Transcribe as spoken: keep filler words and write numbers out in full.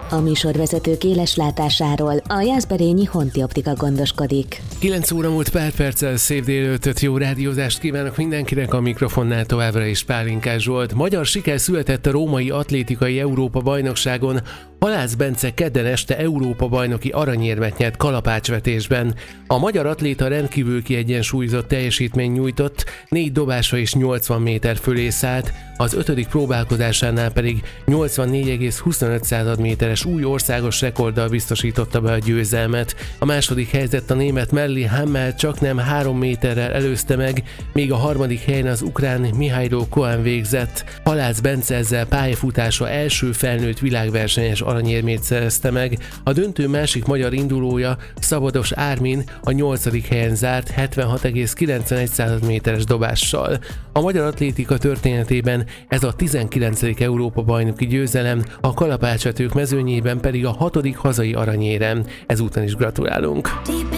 A műsorvezető éles látásáról a Jászberényi Honti Optika gondoskodik. kilenc óra múlt pár perccel, szép délelőttöt, jó rádiózást kívánok mindenkinek, a mikrofonnál továbbra is Pálinkás Zsolt. Magyar siker született a római atlétikai Európa-bajnokságon. Halász Bence kedden este Európa-bajnoki aranyérmet nyert kalapácsvetésben. A magyar atléta rendkívül kiegyensúlyozott teljesítmény nyújtott, négy dobásra is nyolcvan méter fölé szállt, az ötödik próbálkozásánál pedig nyolcvannégy egész huszonöt méteres új országos rekorddal biztosította be a győzelmet. A második helyzet a német Melli Hammel csaknem három méterrel előzte meg, míg a harmadik helyen az ukrán Mihailo Kohan végzett. Halász Bence ezzel pályafutása első felnőtt világversenyes aranyérmét szerezte meg. A döntő másik magyar indulója, Szabados Ármin a nyolcadik helyen zárt hetvenhat egész kilencvenegy méteres dobással. A magyar atlétika történetében ez a tizenkilencedik Európa-bajnoki győzelem, a kalapácsvetők mezőnyében pedig a hatodik hazai aranyérem. Ezúton is gratulálunk!